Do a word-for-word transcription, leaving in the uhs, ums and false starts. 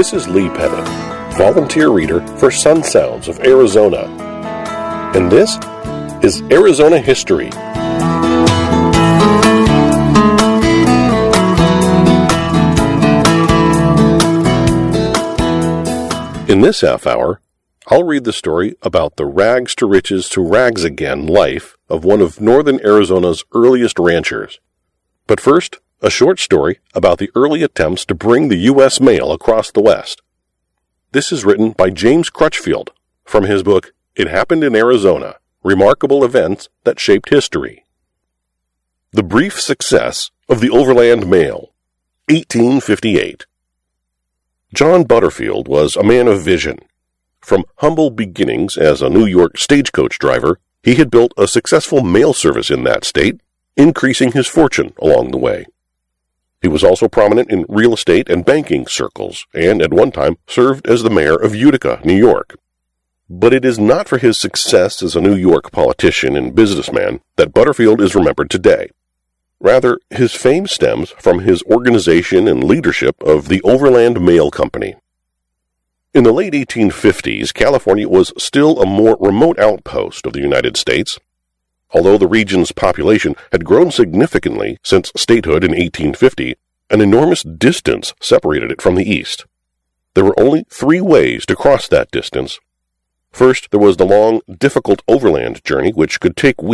This is Lee Pettit, volunteer reader for Sun Sounds of Arizona. And this is Arizona History. In this half hour, I'll read the story about the rags to riches to rags again life of one of northern Arizona's earliest ranchers. But first, a short story about the early attempts to bring the U S mail across the West. This is written by James Crutchfield from his book, It Happened in Arizona, Remarkable Events That Shaped History. The Brief Success of the Overland Mail, eighteen fifty-eight. John Butterfield was a man of vision. From humble beginnings as a New York stagecoach driver, he had built a successful mail service in that state, increasing his fortune along the way. He was also prominent in real estate and banking circles, and at one time served as the mayor of Utica, New York. But it is not for his success as a New York politician and businessman that Butterfield is remembered today. Rather, his fame stems from his organization and leadership of the Overland Mail Company. In the late eighteen fifties, California was still a more remote outpost of the United States. Although the region's population had grown significantly since statehood in eighteen fifty, an enormous distance separated it from the east. There were only three ways to cross that distance. First, there was the long, difficult overland journey which could take weeks.